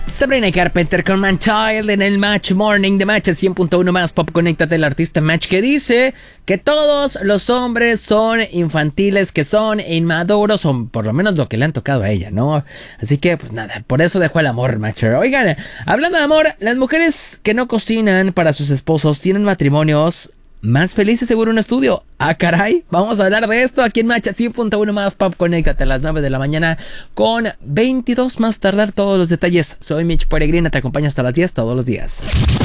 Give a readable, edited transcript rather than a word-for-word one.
Sabrina Carpenter con Man Child en el Match Morning de Match 100.1 más Pop. Conéctate, el artista Match que dice que todos los hombres son infantiles, que son inmaduros, o por lo menos lo que le han tocado a ella, ¿no? Así que, pues nada, por eso dejó el amor, Matcher. Oigan, hablando de amor, las mujeres que no cocinan para sus esposos tienen matrimonios más felices, seguro un estudio. Ah, caray, vamos a hablar de esto aquí en Match 100.1 más Pop. Conéctate a las 9 de la mañana con 22 más tardar todos los detalles. Soy Mitch Peregrina, te acompaño hasta las 10 todos los días.